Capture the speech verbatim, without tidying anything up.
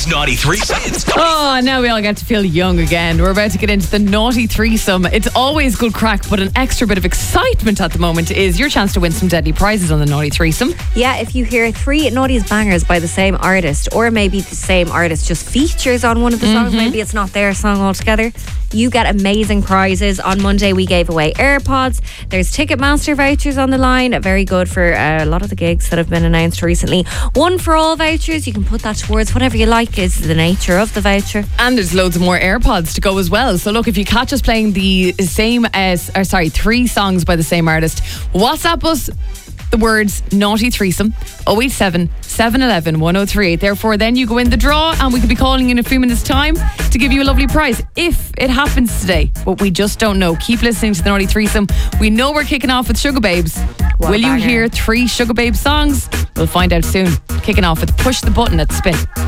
Spins Naughty Threesome. Oh, now we all get to feel young again. We're about to get into the Naughty Threesome. It's always good crack, but an extra bit of excitement at the moment is your chance to win some deadly prizes on the Naughty Threesome. Yeah, if you hear three Naughty's bangers by the same artist, or maybe the same artist just features on one of the songs, Mm-hmm. maybe it's not their song altogether, you get amazing prizes. On Monday we gave away AirPods. There's Ticketmaster vouchers on the line, very good for uh, a lot of the gigs that have been announced recently. One for all vouchers, you can put that towards whatever you like is the nature of the voucher. And there's loads of more AirPods to go as well. So look, if you catch us playing the same as, or sorry, three songs by the same artist, WhatsApp us the words Naughty Threesome oh eight seven, seven one one, one oh three eight. Therefore then you go in the draw and we could be calling you in a few minutes time to give you a lovely prize if it happens today, but we just don't know. Keep listening to the Naughty Threesome. We know we're kicking off with Sugar Babes. What Will you banger. hear three Sugar Babes songs? We'll find out soon. Kicking off with Push the Button at Spin.